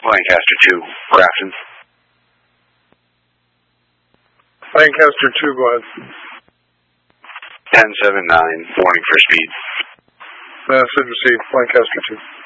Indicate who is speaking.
Speaker 1: Lancaster 2, Grafton.
Speaker 2: Lancaster 2, go ahead.
Speaker 1: 1079, warning for speed.
Speaker 2: Message received, Lancaster 2.